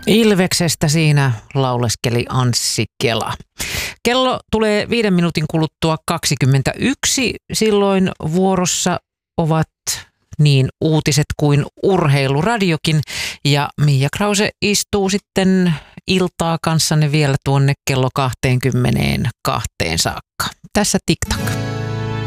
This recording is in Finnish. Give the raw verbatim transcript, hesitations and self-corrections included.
Ilveksestä siinä lauleskeli Anssi Kela. Kello tulee viiden minuutin kuluttua kaksikymmentäyksi. Silloin vuorossa ovat niin uutiset kuin urheiluradiokin. Ja Mia Krause istuu sitten iltaa kanssanne vielä tuonne kello kaksikymmentäkaksi saakka. Tässä TikTok.